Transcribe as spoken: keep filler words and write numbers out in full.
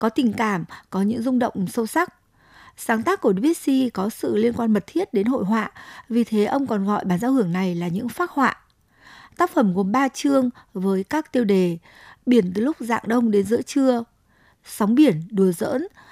có tình cảm, có những rung động sâu sắc. Sáng tác của Debussy có sự liên quan mật thiết đến hội họa, vì thế ông còn gọi bản giao hưởng này là những phác họa. Tác phẩm gồm ba chương với các tiêu đề: Biển từ lúc rạng đông đến giữa trưa, Sóng biển đùa giỡn